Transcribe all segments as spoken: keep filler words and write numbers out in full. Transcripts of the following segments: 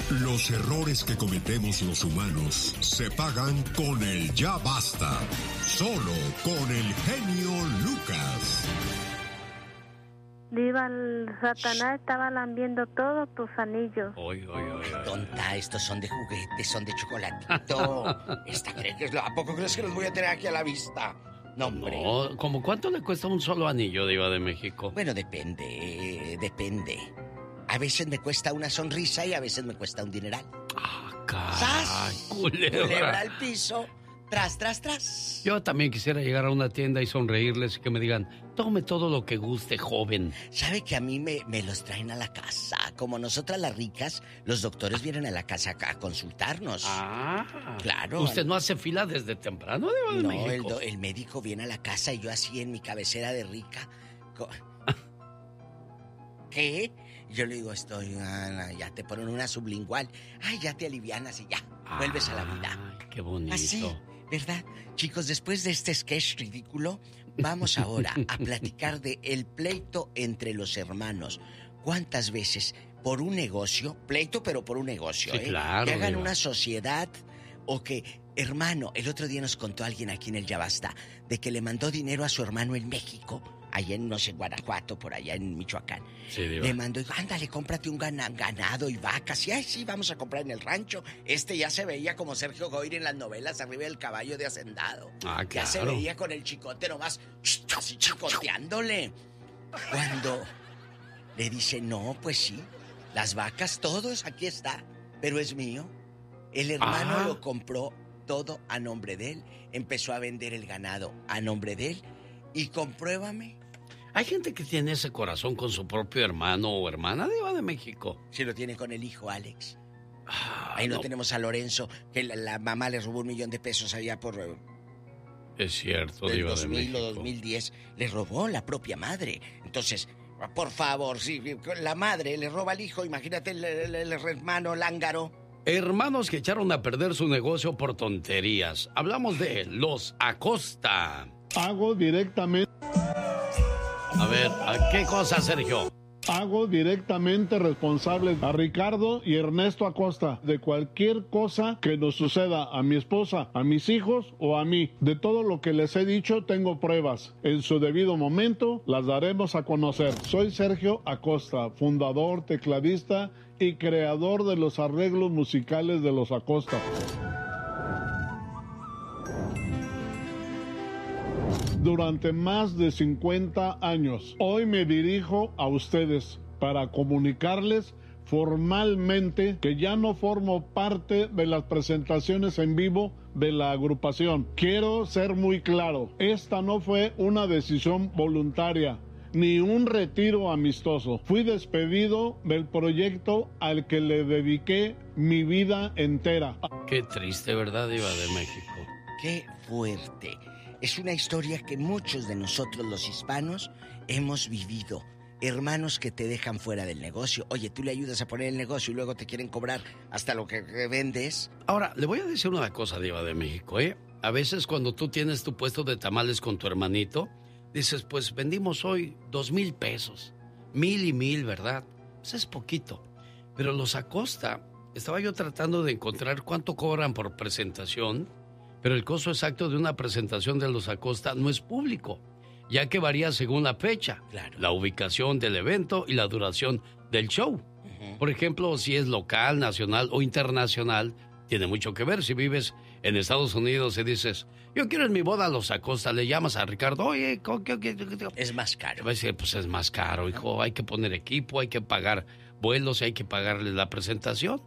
Los errores que cometemos los humanos se pagan con el ya basta. Solo con el genio Lucas. Diva, el Satanás estaba lambiendo todos tus anillos. Oy, oy, oy, oy. Tonta, estos son de juguete, son de chocolatito. ¿Esta cree que es lo... ¿A poco crees que los voy a tener aquí a la vista? No, hombre. No, ¿cómo cuánto le cuesta un solo anillo, Diva de México? Bueno, depende, depende. A veces me cuesta una sonrisa y a veces me cuesta un dineral. Ah, caray, ¡Sas! culebra. Culebra al piso. Tras, tras, tras. Yo también quisiera llegar a una tienda y sonreírles y que me digan, tome todo lo que guste, joven. ¿Sabe que a mí me, me los traen a la casa? Como nosotras las ricas, los doctores vienen a la casa a consultarnos. Ah, claro. ¿Usted no hace fila desde temprano, Diva de no, México? el, do, el médico viene a la casa y yo así en mi cabecera de rica. Co- ¿Qué? Yo le digo, estoy, ah, ya te ponen una sublingual. Ay, ya te alivianas y ya, vuelves a la vida. Ay, qué bonito. Así, ¿verdad? Chicos, después de este sketch ridículo, vamos ahora a platicar de el pleito entre los hermanos. ¿Cuántas veces por un negocio, pleito pero por un negocio, sí, eh? Claro, que hagan Diva. una sociedad o que, hermano, el otro día nos contó alguien aquí en el Ya Basta de que le mandó dinero a su hermano en México, allá en, no sé, Guanajuato, por allá en Michoacán. Sí, Diva. Le mandó, dijo, ándale, cómprate un gana, ganado y vacas. Y ay, sí, vamos a comprar en el rancho. Este ya se veía como Sergio Goyri en las novelas, arriba del caballo de hacendado. Ah, Ya se claro. veía con el chicote nomás, así chicoteándole. Cuando le dice, no, pues sí, las vacas, todos, aquí está, pero es mío. El hermano Ah. lo compró todo a nombre de él, empezó a vender el ganado a nombre de él y compruébame. Hay gente que tiene ese corazón con su propio hermano o hermana, Diva de México. Si lo tiene con el hijo, Alex. Ah, Ahí no, no. tenemos a Lorenzo, que la, la mamá le robó un millón de pesos allá por eh, Es cierto, el Diva dos de mil México. o dos mil diez. Le robó la propia madre. Entonces, por favor, si la madre le roba al hijo, imagínate el, el- el hermano lángaro. Hermanos que echaron a perder su negocio por tonterías. Hablamos de los Acosta. Hago directamente, A ver, ¿a qué cosa, Sergio? hago directamente responsable a Ricardo y Ernesto Acosta de cualquier cosa que nos suceda a mi esposa, a mis hijos o a mí. De todo lo que les he dicho tengo pruebas. En su debido momento las daremos a conocer. Soy Sergio Acosta, fundador, tecladista y creador de los arreglos musicales de los Acosta. Durante más de cincuenta años. Hoy me dirijo a ustedes para comunicarles formalmente que ya no formo parte de las presentaciones en vivo de la agrupación. Quiero ser muy claro, esta no fue una decisión voluntaria ni un retiro amistoso. Fui despedido del proyecto al que le dediqué mi vida entera. Qué triste, ¿verdad, Diva de México? ¡Qué fuerte! Es una historia que muchos de nosotros los hispanos hemos vivido. Hermanos que te dejan fuera del negocio. Oye, tú le ayudas a poner el negocio y luego te quieren cobrar hasta lo que vendes. Ahora, le voy a decir una cosa, Diva de México, ¿eh? A veces cuando tú tienes tu puesto de tamales con tu hermanito, dices, pues vendimos hoy dos mil pesos. Mil y mil, ¿verdad? Pues es poquito. Pero los Acosta, estaba yo tratando de encontrar cuánto cobran por presentación, pero el costo exacto de una presentación de los Acosta no es público, ya que varía según la fecha, Claro. la ubicación del evento y la duración del show. Uh-huh. Por ejemplo, si es local, nacional o internacional, tiene mucho que ver. Si vives en Estados Unidos y dices, yo quiero en mi boda a los Acosta, le llamas a Ricardo, oye, ¿qué, qué, qué, qué? Es más Te caro. va a decir, pues es más caro, hijo, hay que poner equipo, hay que pagar vuelos, hay que pagarle la presentación.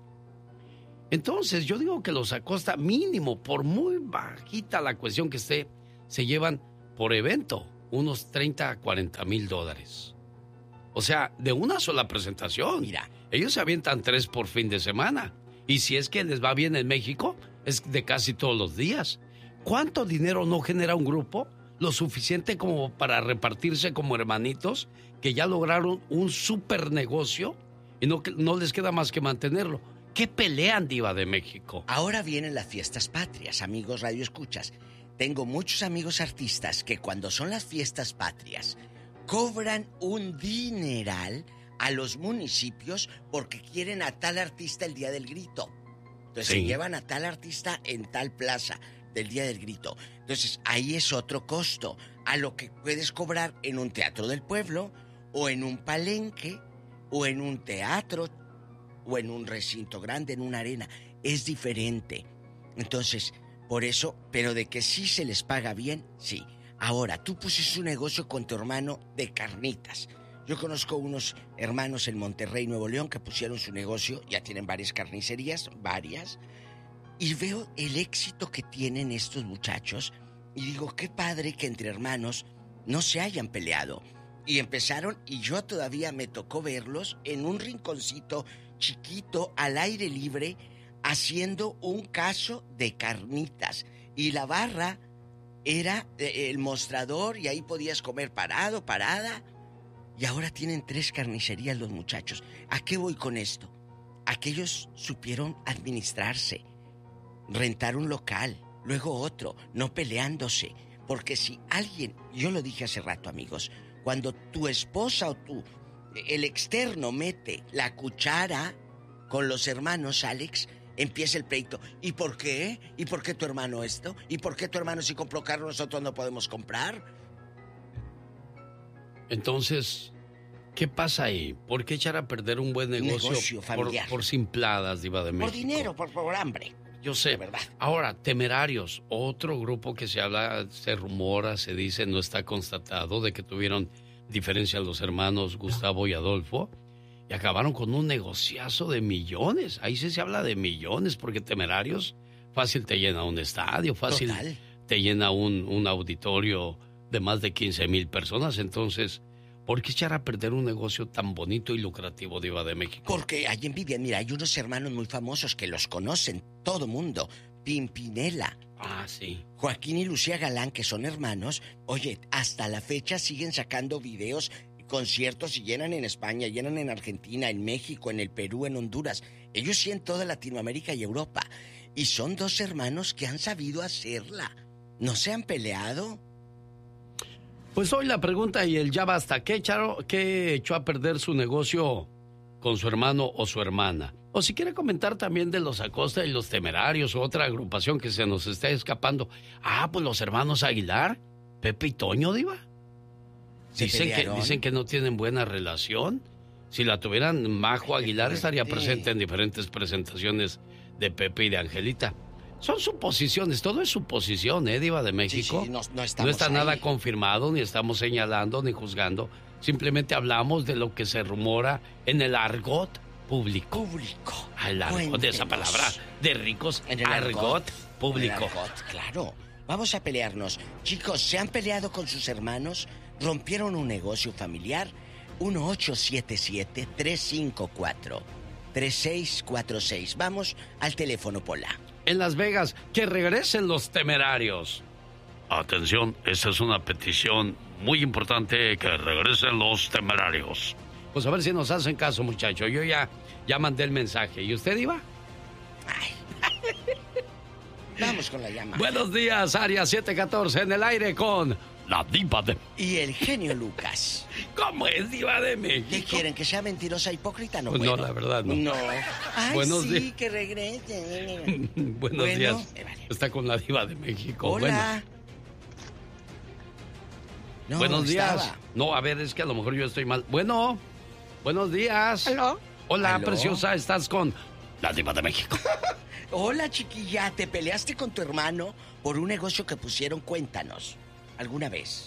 Entonces, yo digo que los Acosta, mínimo, por muy bajita la cuestión que esté, se llevan por evento unos treinta a cuarenta mil dólares. O sea, de una sola presentación. Mira. Ellos se avientan tres por fin de semana. Y si es que les va bien en México, es de casi todos los días. ¿Cuánto dinero no genera un grupo? Lo suficiente como para repartirse como hermanitos que ya lograron un super negocio y no, no les queda más que mantenerlo. ¿Qué pelean, Diva de México? Ahora vienen las fiestas patrias, amigos radioescuchas. Tengo muchos amigos artistas que cuando son las fiestas patrias cobran un dineral a los municipios porque quieren a tal artista el Día del Grito. Entonces Sí. se llevan a tal artista en tal plaza del Día del Grito. Entonces ahí es otro costo a lo que puedes cobrar en un teatro del pueblo o en un palenque o en un teatro o en un recinto grande, en una arena. Es diferente. Entonces, por eso, pero de que sí se les paga bien, sí. Ahora, tú pusiste un negocio con tu hermano de carnitas. Yo conozco unos hermanos en Monterrey, Nuevo León, que pusieron su negocio, ya tienen varias carnicerías, varias, y veo el éxito que tienen estos muchachos, y digo, qué padre que entre hermanos no se hayan peleado. Y empezaron, y yo todavía me tocó verlos en un rinconcito chiquito, al aire libre, haciendo un caso de carnitas. Y la barra era el mostrador, y ahí podías comer parado, parada. Y ahora tienen tres carnicerías los muchachos. ¿A qué voy con esto? Aquellos supieron administrarse, rentar un local, luego otro, no peleándose. Porque si alguien, yo lo dije hace rato, amigos, cuando tu esposa o tú, el externo mete la cuchara con los hermanos, Alex, empieza el pleito. ¿Y por qué? ¿Y por qué tu hermano esto? ¿Y por qué tu hermano si compró carro nosotros no podemos comprar? Entonces, ¿qué pasa ahí? ¿Por qué echar a perder un buen negocio, negocio familiar por, por simpladas, Diva de México? Por dinero, por, por hambre. Yo sé. De verdad. Ahora, Temerarios, otro grupo que se habla, se rumora, se dice, no está constatado, de que tuvieron diferencia los hermanos Gustavo y Adolfo, y acabaron con un negociazo de millones. Ahí sí se habla de millones, porque Temerarios fácil te llena un estadio, fácil Total. te llena un, un auditorio de más de quince mil personas. Entonces, ¿por qué echar a perder un negocio tan bonito y lucrativo, Diva de México? Porque hay envidia. Mira, hay unos hermanos muy famosos que los conocen todo mundo. Pimpinela. Ah, sí. Joaquín y Lucía Galán, que son hermanos. Oye, hasta la fecha siguen sacando videos, conciertos, y llenan en España, llenan en Argentina, en México, en el Perú, en Honduras. Ellos sí en toda Latinoamérica y Europa. Y son dos hermanos que han sabido hacerla. ¿No se han peleado? Pues hoy la pregunta y el ya basta. ¿Qué, echaron, ¿Qué echó a perder su negocio con su hermano o su hermana? O si quiere comentar también de los Acosta y los Temerarios o otra agrupación que se nos está escapando. Ah, pues los hermanos Aguilar, Pepe y Toño, Diva. Dicen que, dicen que no tienen buena relación. Si la tuvieran, Majo Aguilar estaría presente en diferentes presentaciones de Pepe y de Angelita. Son suposiciones, todo es suposición, ¿eh, Diva de México? Sí, sí, no, no, no está ahí. nada confirmado, ni estamos señalando, ni juzgando. Simplemente hablamos de lo que se rumora en el argot público. Público. Al argot, de esa palabra de ricos, en el argot, argot público. En el argot, claro. Vamos a pelearnos. Chicos, ¿se han peleado con sus hermanos? ¿Rompieron un negocio familiar? uno ocho siete siete, tres cinco cuatro, tres seis cuatro seis. Vamos al teléfono, Pola. En Las Vegas, que regresen los Temerarios. Atención, esta es una petición muy importante, que regresen los Temerarios. Pues a ver si nos hacen caso, muchachos. Yo ya, ya mandé el mensaje. ¿Y usted, Iba? Ay. Vamos con la llamada. Buenos días, Área siete catorce, en el aire con la Diva de... Y el genio Lucas. ¿Cómo es, Diva de México? ¿Qué quieren? ¿Que sea mentirosa, hipócrita? No, Pues bueno. no, la verdad no. No. Ay, Buenos sí, días. que regrese. Buenos Bueno, días. me vale. Está con la Diva de México. Hola. Bueno. No, Buenos días. estaba. No, a ver, es que a lo mejor yo estoy mal. Bueno, buenos días. ¿Aló? Hola, ¿Aló? preciosa, estás con la Diva de México. Hola, chiquilla. ¿Te peleaste con tu hermano por un negocio que pusieron? Cuéntanos. ¿Alguna vez?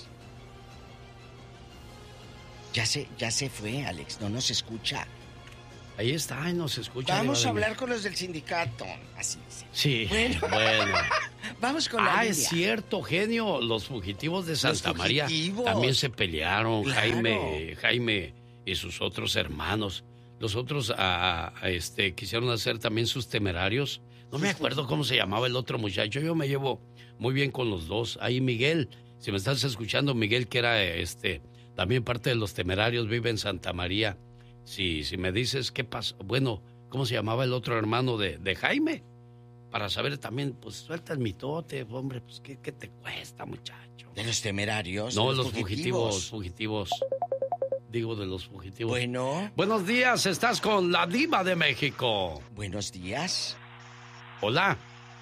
Ya se, ya se fue, Alex. No nos escucha. Ahí está, ay, nos escucha. Vamos Diva a de hablar México. con los del sindicato. Así dice. Sí, Bueno. bueno. Vamos con la Ah, línea. es cierto, genio. Los fugitivos de Santa María fugitivos. también se pelearon. Claro. Jaime, Jaime y sus otros hermanos. Los otros a, a, este, quisieron hacer también sus Temerarios. No me acuerdo cómo se llamaba el otro muchacho. Yo me llevo muy bien con los dos. Ahí Miguel, si me estás escuchando, Miguel, que era este también parte de los Temerarios, vive en Santa María. Si, si me dices qué pasó, bueno, ¿cómo se llamaba el otro hermano de, de Jaime? Para saber también, pues suelta el mitote, hombre, pues ¿qué, qué te cuesta, muchacho? De los temerarios. No, de los fugitivos, fugitivos. digo, de los fugitivos. Bueno. Buenos días, estás con la Diva de México. Buenos días. Hola.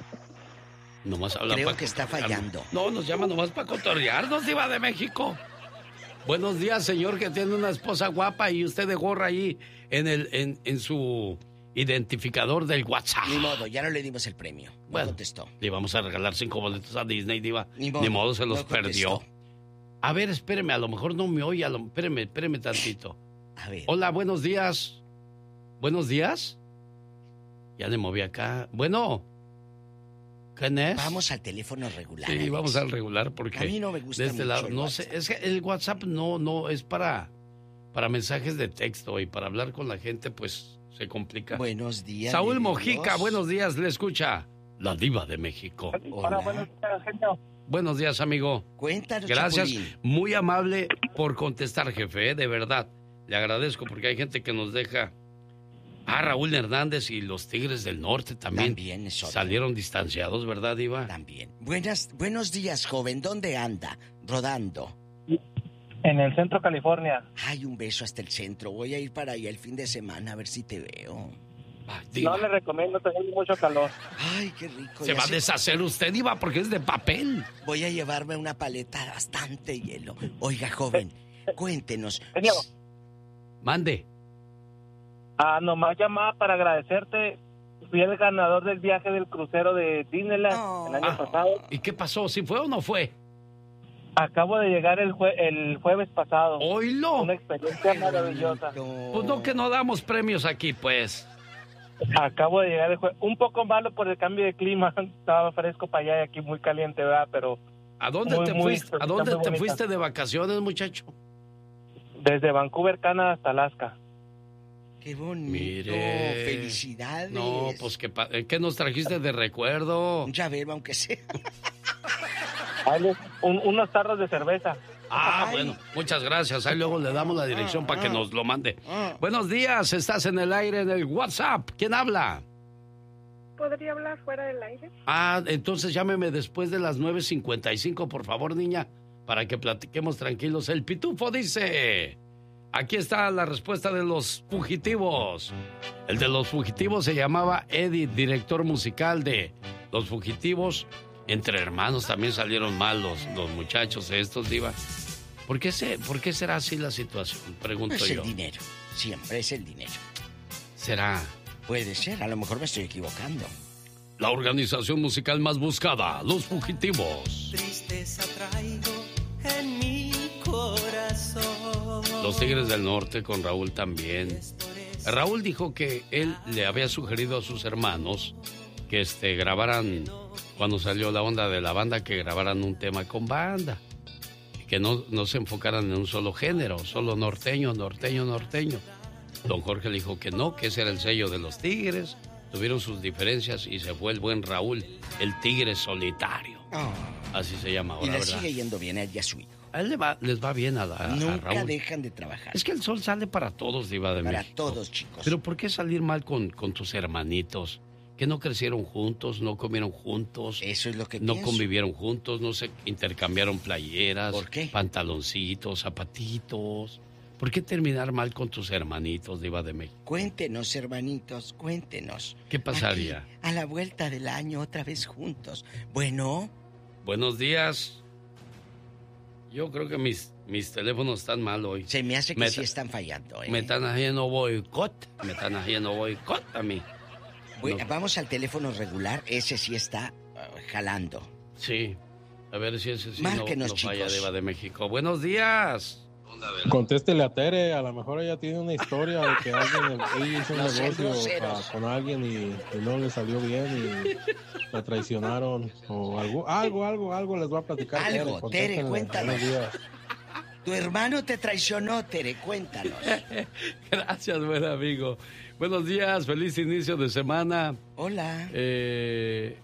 Nomás habla Creo pa que está fallando. No, nos llama nomás para cotorrearnos, Diva de México. Buenos días, señor, que tiene una esposa guapa y usted de gorra ahí en, el, en, en su identificador del WhatsApp. Ni modo, ya no le dimos el premio. No bueno, contestó. Le vamos a regalar cinco boletos a Disney, Diva. Ni modo, Ni modo se los no perdió. A ver, espéreme, a lo mejor no me oye. A lo, espéreme, espéreme tantito. A ver. Hola, buenos días. ¿Buenos días? Ya le moví acá. Bueno. ¿Quién es? Vamos al teléfono regular. Sí, Alex. vamos al regular porque... A mí no me gusta de este mucho lado, el no WhatsApp. sé, es que el WhatsApp no, no, es para, para mensajes de texto y para hablar con la gente, pues, se complica. Buenos días. Saúl mi Mojica, Dios. buenos días, le escucha la Diva de México. Hola. buenos días, genio. Buenos días, amigo. Cuéntanos, Gracias, Chapulín. muy amable por contestar, jefe, ¿eh? De verdad. Le agradezco porque hay gente que nos deja... Ah, Raúl Hernández y los Tigres del Norte también, También es otro. salieron distanciados, ¿verdad, Diva? También. Buenas, buenos días, joven. ¿Dónde anda? Rodando. En el centro California. Ay, un beso hasta el centro. Voy a ir para allá el fin de semana a ver si te veo. Ay, Diva. No le recomiendo, tener mucho calor. Ay, qué rico. Se Ya va a sé- deshacer usted, Diva, porque es de papel. Voy a llevarme una paleta bastante hielo. Oiga, joven, cuéntenos. Genio. Mande. Ah, nomás llamaba para agradecerte. Fui el ganador del viaje del crucero de Disneyland Oh. el año Ah. pasado. ¿Y qué pasó? ¿Sí fue o no fue? Acabo de llegar el, jue- el jueves pasado. ¡Oílo! Una experiencia maravillosa. Pues no que no damos premios aquí, pues. Acabo de llegar el jueves. Un poco malo por el cambio de clima. Estaba fresco para allá y aquí muy caliente, ¿verdad? Pero ¿A dónde Muy, te muy, fuiste? ¿A está dónde muy te bonita. fuiste de vacaciones, muchacho? desde Vancouver, Canadá hasta Alaska. Qué bonito. Mire. Felicidades. No, pues que pa- ¿qué nos trajiste de recuerdo? Un llavero, aunque sea. Ahí un- unos tarros de cerveza. Ah, Ay. bueno, muchas gracias. Ahí luego le damos la dirección para que nos lo mande. Ah. Buenos días, estás en el aire en el WhatsApp. ¿Quién habla? ¿Podría hablar fuera del aire? Ah, entonces llámeme después de las nueve cincuenta y cinco, por favor, niña, para que platiquemos tranquilos. El Pitufo dice... Aquí está la respuesta de los fugitivos. El de los fugitivos se llamaba Eddie, director musical de Los Fugitivos. Entre hermanos también salieron mal los, los muchachos estos, Diva. ¿Por qué, se, ¿Por qué será así la situación? Pregunto Es yo. el dinero. Siempre es el dinero. ¿Será Puede ser, a lo mejor me estoy equivocando. la organización musical más buscada, Los Fugitivos? Tristeza traigo en mi corazón. Los Tigres del Norte con Raúl también. Raúl dijo que él le había sugerido a sus hermanos que este, grabaran, cuando salió la onda de la banda, que grabaran un tema con banda. Y que no, no se enfocaran en un solo género, solo norteño, norteño, norteño. Don Jorge le dijo que no, que ese era el sello de los Tigres. Tuvieron sus diferencias y se fue el buen Raúl, el Tigre solitario. Oh, Así se llama y ahora, le ¿verdad? sigue yendo bien a él y a su hijo. A él le va- les va bien a, la- a Nunca Raúl. dejan de trabajar. Es que el sol sale para todos, Diva de Para México. todos, chicos. Pero ¿por qué salir mal con, con tus hermanitos? Que no crecieron juntos, no comieron juntos, Eso es lo que no pienso. convivieron juntos, no se intercambiaron playeras, ¿Por qué? pantaloncitos, zapatitos. ¿Por qué terminar mal con tus hermanitos, Diva de México? Cuéntenos, hermanitos, cuéntenos. ¿Qué pasaría? Aquí, a la vuelta del año, otra vez juntos. Bueno, Buenos días. Yo creo que mis, mis teléfonos están mal hoy. se me hace que Me sí ta- están fallando, ¿eh? Me están haciendo boicot, me están haciendo boicot a mí. Voy- No. Vamos al teléfono regular, ese sí está uh, jalando. Sí, a ver si ese sí no, Márquenos, no falla, chicos. Diva de México. Buenos días. Contéstele a Tere, a lo mejor ella tiene una historia de que alguien ella hizo un No sean negocio groseros. ah, con alguien y, y no le salió bien y la traicionaron o algo, algo, algo, algo les va a platicar. Algo, Tere, Contéstenle. cuéntanos. Buenos días. Tu hermano te traicionó, Tere, cuéntanos. Gracias, buen amigo. Buenos días, feliz inicio de semana. Hola. Eh,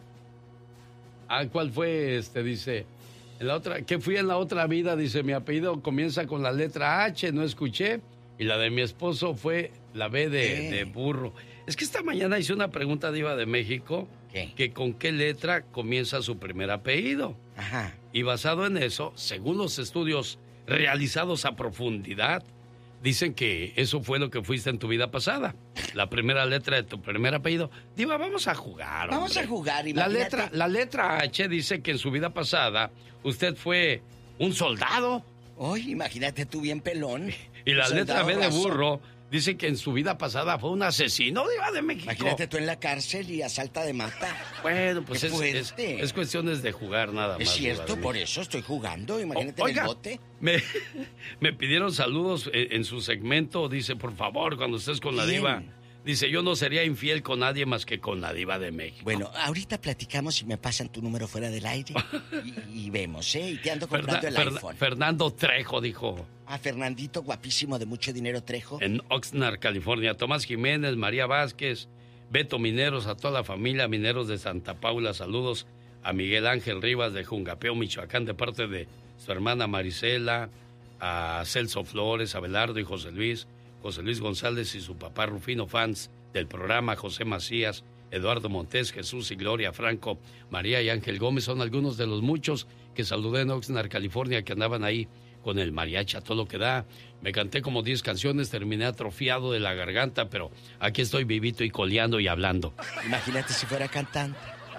ah, ¿cuál fue este? Dice, en la otra, ¿qué fui en la otra vida? Dice, mi apellido comienza con la letra H, no escuché. Y la de mi esposo fue la B de, ¿Qué? de burro. Es que esta mañana hice una pregunta, Diva de México, ¿Qué? que con qué letra comienza su primer apellido. Ajá. Y basado en eso, según los estudios realizados a profundidad, Dicen que eso fue lo que fuiste en tu vida pasada. La primera letra de tu primer apellido. Diva, vamos a jugar, hombre. Vamos a jugar, La imagínate. letra, la letra H dice que en su vida pasada usted fue un soldado. Oye, imagínate tú bien pelón. Y la letra Soldado B de raso. burro dice que en su vida pasada fue un asesino, Diva de México. Imagínate tú en la cárcel y asalta de mata. Bueno, pues Qué es, es, fuerte. es cuestiones de jugar nada más. Es Diva cierto, de por México. eso estoy jugando. Imagínate O- en el oiga, bote. Me, me pidieron saludos en, en su segmento. Dice, por favor, cuando estés con la Bien. diva. Dice, yo no sería infiel con nadie más que con la Diva de México. Bueno, ahorita platicamos y me pasan tu número fuera del aire. y, y vemos, ¿eh? Y te ando comprando Ferna- el Ferna- iPhone. Fernando Trejo dijo. A Fernandito, guapísimo, de mucho dinero, Trejo. En Oxnard, California. Tomás Jiménez, María Vázquez, Beto Mineros, a toda la familia Mineros de Santa Paula. Saludos a Miguel Ángel Rivas de Jungapeo, Michoacán, de parte de su hermana Marisela, a Celso Flores, Abelardo y José Luis, José Luis González y su papá Rufino, fans del programa, José Macías, Eduardo Montés, Jesús y Gloria Franco, María y Ángel Gómez, son algunos de los muchos que saludé en Oxnard, California, que andaban ahí con el mariachi a todo lo que da. Me canté como diez canciones, terminé atrofiado de la garganta, pero aquí estoy vivito y coleando y hablando. Imagínate si fuera cantante.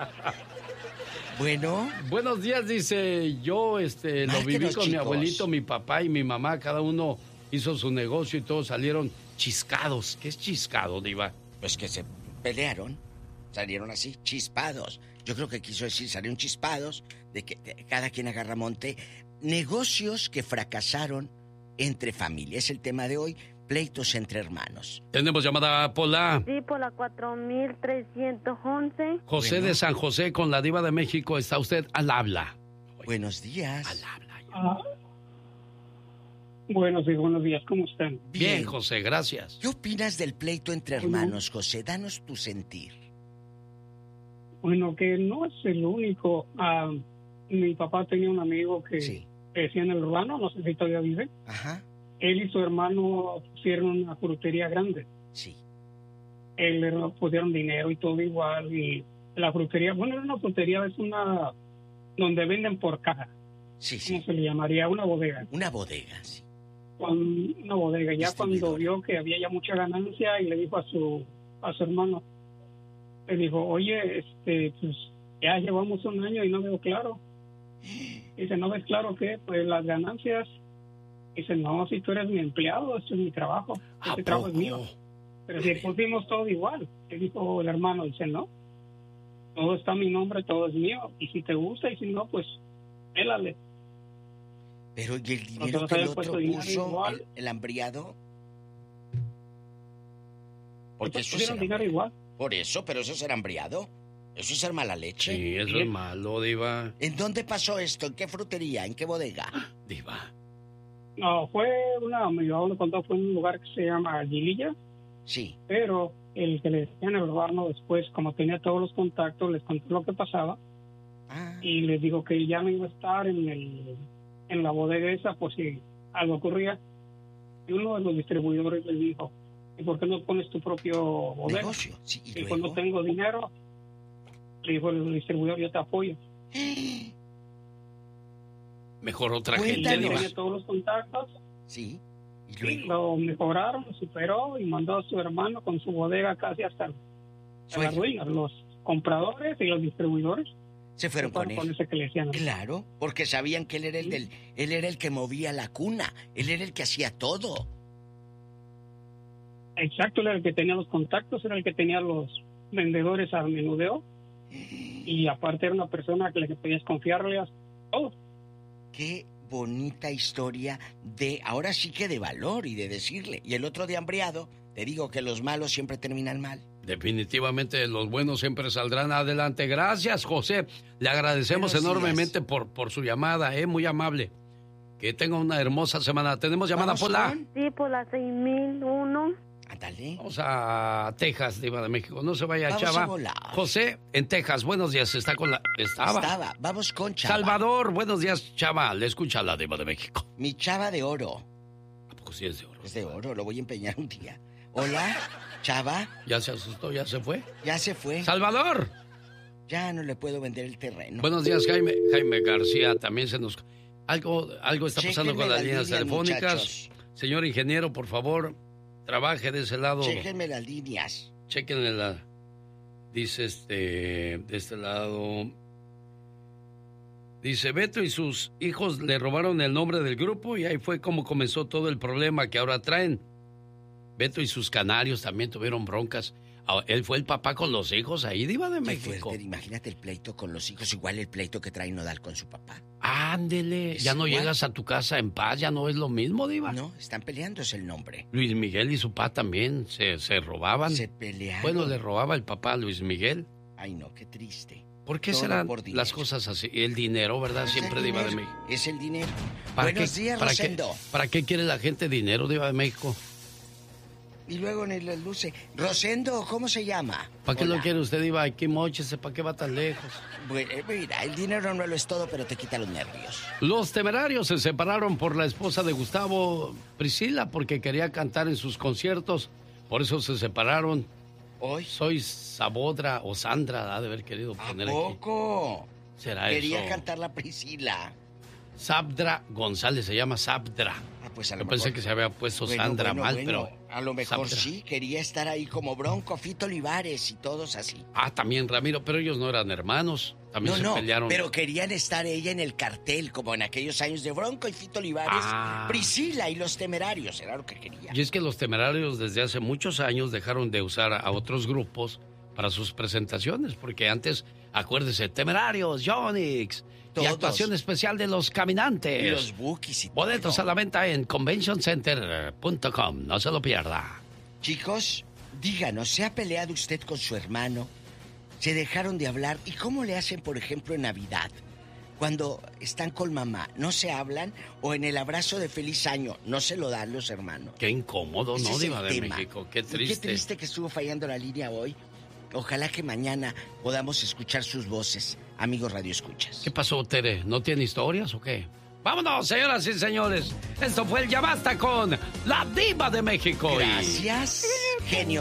Bueno. Buenos días, dice, yo este, lo Márquenos, viví con mi chicos. abuelito, mi papá y mi mamá, cada uno hizo su negocio y todos salieron chiscados. ¿Qué es chiscado, Diva? Pues que se pelearon, salieron así, chispados. Yo creo que quiso decir, salieron chispados, de que de- cada quien agarra monte. Negocios que fracasaron entre familias. Es el tema de hoy, pleitos entre hermanos. Tenemos llamada Pola. Sí, por la cuatro mil trescientos once. José Bueno. de San José con la Diva de México, está usted al habla. Buenos días. Al habla. Ah, buenos días, buenos días, ¿cómo están? Bien, José, gracias. ¿Qué opinas del pleito entre hermanos, José? Danos tu sentir. Bueno, que no es el único. Ah, mi papá tenía un amigo que Sí. decía en el urbano, no sé si todavía vive. Ajá. Él y su hermano pusieron una frutería grande. Sí. Él le pusieron dinero y todo igual. Y la frutería, bueno, una frutería es una donde venden por caja. Sí, ¿Cómo sí. se le llamaría? Una bodega. Una bodega, sí. Con una bodega. Ya Distribuidor. cuando vio que había ya mucha ganancia y le dijo a su a su hermano, le dijo, oye, este, pues ya llevamos un año y no veo claro. Dice, ¿no ves claro qué? Pues las ganancias. Dice, no, si tú eres mi empleado, esto es mi trabajo. ¿A Este trabajo es poco? mío. Pero si pusimos todo igual. Le dijo el hermano, dice, no. Todo está a mi nombre, todo es mío. Y si te gusta y si no, pues, pélale. Pero ¿y el dinero Nosotros que el habíamos otro puesto dinero puso, igual. el, el hambriado? Porque Pues eso es pusieron ser dinero hambriado. igual. Por eso, pero eso es ser hambriado. Eso es ser mala leche. Sí, eso es malo, Diva. ¿En dónde pasó esto? ¿En qué frutería? ¿En qué bodega? Diva. No, fue una, mi mamá me contó, fue un lugar que se llama Aguililla, Sí. pero el que le decían el urbano después, como tenía todos los contactos, les contó lo que pasaba Ah, y les dijo que ya no iba a estar en el en la bodega esa por si algo ocurría. Y uno de los distribuidores les dijo, ¿y por qué no pones tu propio bodega? negocio. Sí, y Y luego. cuando tengo dinero, le dijo el distribuidor, yo te apoyo. Mejor otra Cuéntanos. gente, Él Diva. tenía todos los contactos. Sí. Y Sí, luego. lo mejoraron, lo superó y mandó a su hermano con su bodega casi hasta la Sueño. ruina. Los compradores y los distribuidores Se fueron se con fueron con él. ese que le decían. Claro, porque sabían que él era el del, él era el que movía la cuna, él era el que hacía todo. Exacto, él era el que tenía los contactos, era el que tenía los vendedores al menudeo y aparte era una persona que le podías confiarle a todo. Qué bonita historia de, ahora sí que de valor y de decirle. Y el otro de hambriado, te digo que los malos siempre terminan mal. Definitivamente los buenos siempre saldrán adelante. Gracias, José. Le agradecemos Buenos enormemente por, por su llamada, ¿eh? Muy amable. Que tenga una hermosa semana. ¿Tenemos llamada, Vamos Pola? con- Sí, por la seis mil uno. Ándale. Vamos a Texas, Diva de México. No se vaya, Vamos Chava. a volar. José, en Texas. Buenos días. Está con la... Estaba. Estaba. Vamos con Chava. Salvador, buenos días, Chava. Le escucha la Diva de México. Mi Chava de oro. ¿A poco sí es de oro? Es de oro, lo voy a empeñar un día. Hola, Chava. ¿Ya se asustó? ¿Ya se fue? Ya se fue. ¡Salvador! Ya no le puedo vender el terreno. Buenos días, Jaime. Jaime García también se nos... Algo, algo está pasando Chéquenme con las las líneas líneas, telefónicas. muchachos. Señor ingeniero, por favor, trabaje de ese lado. Chéquenme las líneas. Chéquenme la... Dice este... De este lado... Dice, Beto y sus hijos le robaron el nombre del grupo y ahí fue como comenzó todo el problema que ahora traen. Beto y sus canarios también tuvieron broncas. Él fue el papá con los hijos ahí, Diva de México. Fuerte, imagínate el pleito con los hijos, igual el pleito que trae Nodal con su papá. Ándele, ya no llegas a tu casa en paz, ya no es lo mismo, Diva. No, están peleando, es el nombre. Luis Miguel y su papá también se, se robaban. Se peleaban. Bueno, le robaba el papá a Luis Miguel. Ay, no, qué triste. ¿Por qué Todo serán por las cosas así? El dinero, ¿verdad? Es Siempre el Diva dinero, de México. Es el dinero. ¿Para Buenos qué, días, para Rosendo. Qué, ¿Para qué quiere la gente dinero, Diva de México? Y luego en las luces. Rosendo, ¿cómo se llama? ¿Para qué Hola. lo quiere usted, Diva? Aquí móchese, ¿para qué va tan lejos? Bueno, mira, el dinero no lo es todo, pero te quita los nervios. Los Temerarios se separaron por la esposa de Gustavo, Priscila, porque quería cantar en sus conciertos. Por eso se separaron. ¿Hoy? Soy Sabodra o Sandra, ha de haber querido poner ¿A aquí. poco? ¿Será Quería eso? cantar la Priscila. Sabdra González, se llama Sabdra. Ah, pues a lo Yo mejor... pensé que se había puesto Bueno, Sandra bueno, mal, bueno, pero... a lo mejor Sabdra. sí, quería estar ahí como Bronco, Fito Olivares y todos así. Ah, también Ramiro, pero ellos no eran hermanos. También No, se no, pelearon. pero querían estar ella en el cartel, como en aquellos años de Bronco y Fito Olivares, Ah. Priscila y los Temerarios, era lo que quería. Y es que los Temerarios desde hace muchos años dejaron de usar a otros grupos para sus presentaciones, porque antes, acuérdese, Temerarios, Yonix, y Todos. actuación especial de Los Caminantes. Y los Bookies y todo. Boletos a la venta en convention center punto com, no se lo pierda. Chicos, díganos, ¿se ha peleado usted con su hermano? ¿Se dejaron de hablar? ¿Y cómo le hacen, por ejemplo, en Navidad? Cuando están con mamá, ¿no se hablan? ¿O en el abrazo de feliz año, no se lo dan los hermanos? Qué incómodo, Ese ¿no, es Diva el de tema. México? Qué Y triste. qué triste que estuvo fallando la línea hoy. Ojalá que mañana podamos escuchar sus voces, amigos radioescuchas. ¿Qué pasó, Tere? ¿No tiene historias o qué? Vámonos, señoras y señores. Esto fue el Ya Basta con la Diva de México. y- Gracias, genio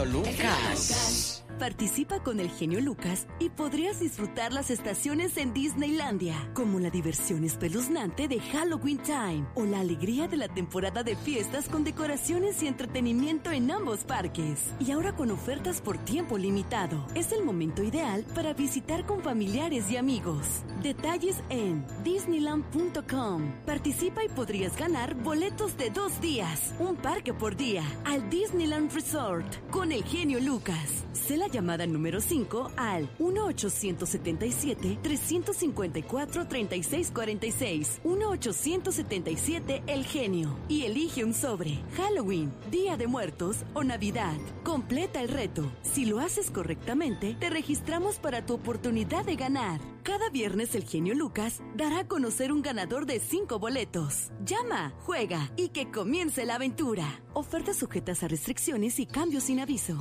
Lucas. Participa con el genio Lucas y podrías disfrutar las estaciones en Disneylandia, como la diversión espeluznante de Halloween Time o la alegría de la temporada de fiestas con decoraciones y entretenimiento en ambos parques. Y ahora con ofertas por tiempo limitado. Es el momento ideal para visitar con familiares y amigos. Detalles en disneyland punto com. Participa y podrías ganar boletos de dos días, un parque por día, al Disneyland Resort con el genio Lucas. Sé la llamada número cinco al uno ochocientos setenta y siete, trescientos cincuenta y cuatro, treinta y seis cuarenta y seis. uno ochocientos setenta y siete El Genio. Y elige un sobre. Halloween, Día de Muertos o Navidad. Completa el reto. Si lo haces correctamente, te registramos para tu oportunidad de ganar. Cada viernes el genio Lucas dará a conocer un ganador de cinco boletos. Llama, juega y que comience la aventura. Ofertas sujetas a restricciones y cambios sin aviso.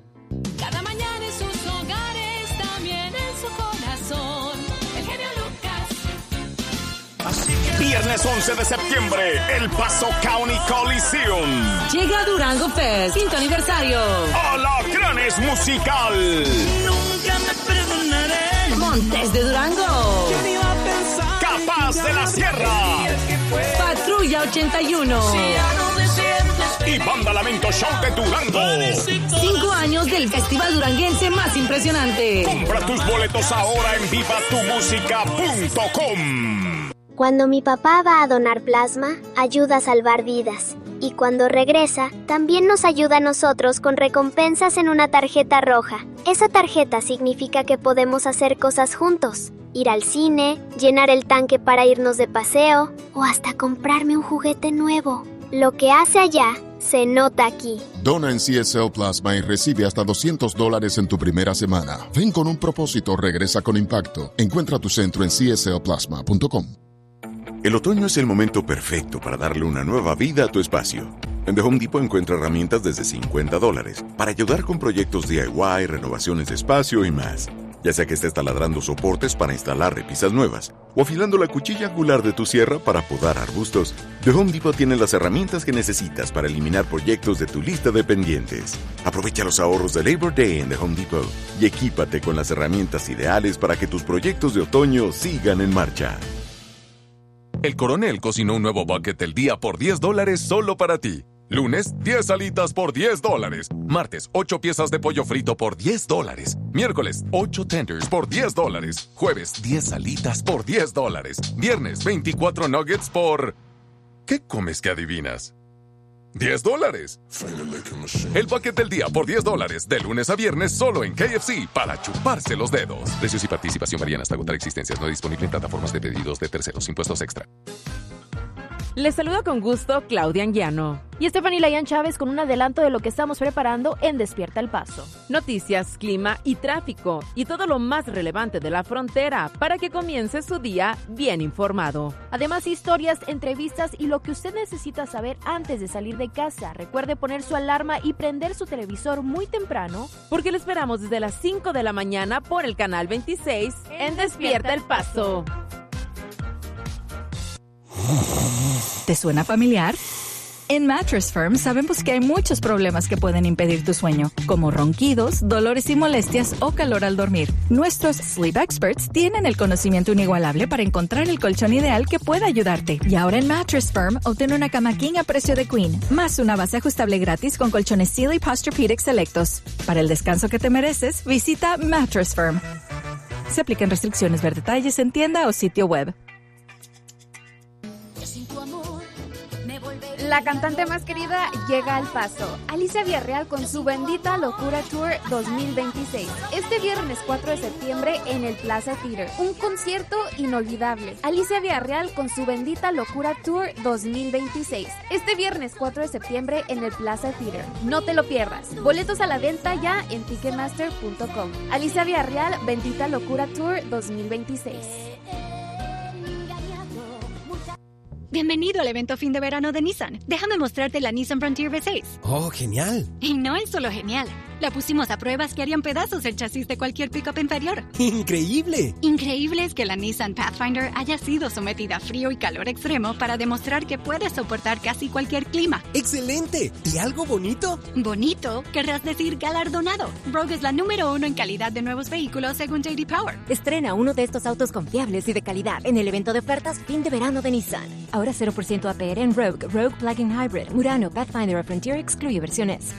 Cada mañana en sus hogares, también en su corazón. El genio Lucas. Viernes once de septiembre, El Paso County Coliseum. Llega Durango Fest, quinto aniversario. Alacranes Musical. Nunca me perdonaré. Montes de Durango. Capaz de la Sierra. Patrulla ochenta y uno. Y Banda Lamento Show de Durango. Cinco años del festival duranguense más impresionante. Compra tus boletos ahora en viva tu música punto com. Cuando mi papá va a donar plasma, ayuda a salvar vidas. Y cuando regresa, también nos ayuda a nosotros con recompensas en una tarjeta roja. Esa tarjeta significa que podemos hacer cosas juntos. Ir al cine, llenar el tanque para irnos de paseo, o hasta comprarme un juguete nuevo. Lo que hace allá, se nota aquí. Dona en C S L Plasma y recibe hasta doscientos dólares en tu primera semana. Ven con un propósito, regresa con impacto. Encuentra tu centro en c s l plasma punto com. El otoño es el momento perfecto para darle una nueva vida a tu espacio. En The Home Depot encuentra herramientas desde cincuenta dólares para ayudar con proyectos D I Y, renovaciones de espacio y más. Ya sea que estés taladrando soportes para instalar repisas nuevas o afilando la cuchilla angular de tu sierra para podar arbustos, The Home Depot tiene las herramientas que necesitas para eliminar proyectos de tu lista de pendientes. Aprovecha los ahorros de Labor Day en The Home Depot y equípate con las herramientas ideales para que tus proyectos de otoño sigan en marcha. El Coronel cocinó un nuevo bucket del día por diez dólares solo para ti. Lunes, diez alitas por diez dólares. Martes, ocho piezas de pollo frito por diez dólares. Miércoles, ocho tenders por diez dólares. Jueves, diez alitas por diez dólares. Viernes, veinticuatro nuggets por... ¿Qué comes que adivinas? diez dólares. El bucket del día por diez dólares. De lunes a viernes solo en K F C para chuparse los dedos. Precios y participación varían hasta agotar existencias. No disponible en plataformas de pedidos de terceros. Impuestos extra. Les saludo con gusto Claudia Anguiano y Stephanie Layan Chávez con un adelanto de lo que estamos preparando en Despierta el Paso. Noticias, clima y tráfico y todo lo más relevante de la frontera para que comience su día bien informado. Además, historias, entrevistas y lo que usted necesita saber antes de salir de casa. Recuerde poner su alarma y prender su televisor muy temprano, porque le esperamos desde las cinco de la mañana por el canal veintiséis en Despierta el Paso. ¿Te suena familiar? En Mattress Firm sabemos que hay muchos problemas que pueden impedir tu sueño, como ronquidos, dolores y molestias o calor al dormir. Nuestros Sleep Experts tienen el conocimiento inigualable para encontrar el colchón ideal que pueda ayudarte. Y ahora en Mattress Firm, obtén una cama king a precio de queen, más una base ajustable gratis con colchones Sealy Posturepedic selectos. Para el descanso que te mereces, visita Mattress Firm. Se aplican restricciones. Ver detalles en tienda o sitio web. La cantante más querida llega al Paso. Alicia Villarreal con su Bendita Locura Tour dos mil veintiséis. Este viernes cuatro de septiembre en el Plaza Theater. Un concierto inolvidable. Alicia Villarreal con su Bendita Locura Tour dos mil veintiséis. Este viernes cuatro de septiembre en el Plaza Theater. No te lo pierdas. Boletos a la venta ya en ticketmaster punto com. Alicia Villarreal, Bendita Locura Tour dos mil veintiséis. Bienvenido al evento fin de verano de Nissan. Déjame mostrarte la Nissan Frontier V seis. ¡Oh, genial! Y no es solo genial. La pusimos a pruebas que harían pedazos el chasis de cualquier pick-up inferior. ¡Increíble! Increíble es que la Nissan Pathfinder haya sido sometida a frío y calor extremo para demostrar que puede soportar casi cualquier clima. ¡Excelente! ¿Y algo bonito? ¿Bonito? Querrás decir galardonado. Rogue es la número uno en calidad de nuevos vehículos según J D Power. Estrena uno de estos autos confiables y de calidad en el evento de ofertas fin de verano de Nissan. Ahora cero por ciento A P R en Rogue, Rogue Plug-in Hybrid, Murano, Pathfinder o Frontier excluye versiones.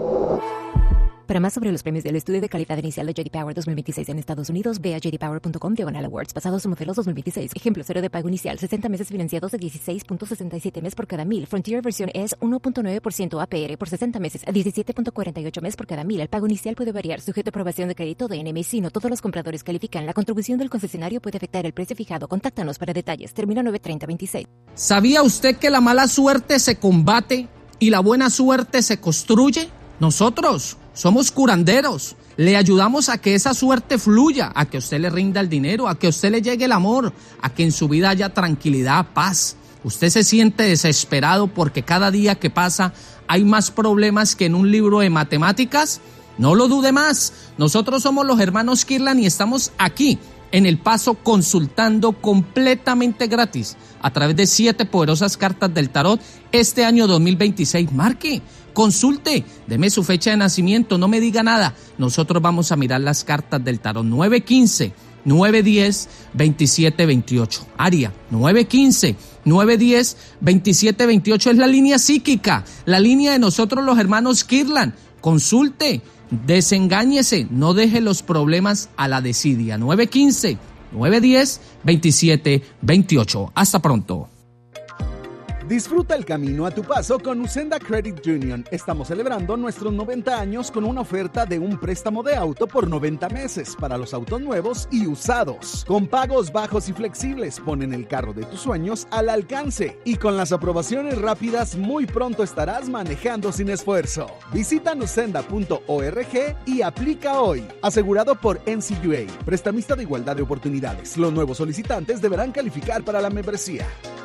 Para más sobre los premios del estudio de calidad inicial de J D Power dos mil veintiséis en Estados Unidos, ve a j d power punto com diagonal awards. Pasados modelos dos mil veintiséis. Ejemplo, cero de pago inicial, sesenta meses financiados de dieciséis punto sesenta y siete mes por cada mil. Frontier versión es uno punto nueve por ciento A P R por sesenta meses, diecisiete punto cuarenta y ocho mes por cada mil. El pago inicial puede variar, sujeto a aprobación de crédito de N M C. No todos los compradores califican. La contribución del concesionario puede afectar el precio fijado. Contáctanos para detalles. Termina nueve treinta veintiséis. ¿Sabía usted que la mala suerte se combate y la buena suerte se construye? Nosotros somos curanderos. Le ayudamos a que esa suerte fluya, a que a usted le rinda el dinero, a que a usted le llegue el amor, a que en su vida haya tranquilidad, paz. Usted se siente desesperado porque cada día que pasa hay más problemas que en un libro de matemáticas. No lo dude más. Nosotros somos los hermanos Kirlan y estamos aquí en El Paso consultando completamente gratis a través de siete poderosas cartas del tarot este año dos mil veintiséis. Marque, consulte, deme su fecha de nacimiento, no me diga nada. Nosotros vamos a mirar las cartas del tarot. nueve quince, nueve diez, veintisiete veintiocho. Área, nueve quince, nueve diez, veintisiete veintiocho es la línea psíquica, la línea de nosotros los hermanos Kirlan. Consulte, desengáñese, no deje los problemas a la desidia. nueve quince, nueve diez, veintisiete veintiocho. Hasta pronto. Disfruta el camino a tu paso con Usenda Credit Union. Estamos celebrando nuestros noventa años con una oferta de un préstamo de auto por noventa meses para los autos nuevos y usados. Con pagos bajos y flexibles, ponen el carro de tus sueños al alcance. Y con las aprobaciones rápidas, muy pronto estarás manejando sin esfuerzo. Visita usenda punto org y aplica hoy. Asegurado por N C U A, prestamista de igualdad de oportunidades. Los nuevos solicitantes deberán calificar para la membresía.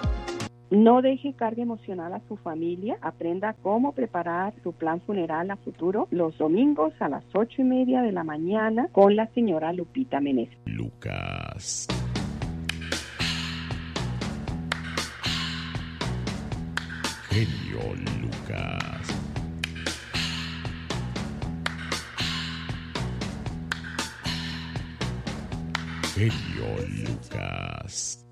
No deje carga emocional a su familia. Aprenda cómo preparar su plan funeral a futuro los domingos a las ocho y media de la mañana con la señora Lupita Meneses. Lucas. Genio Lucas. Genio Lucas.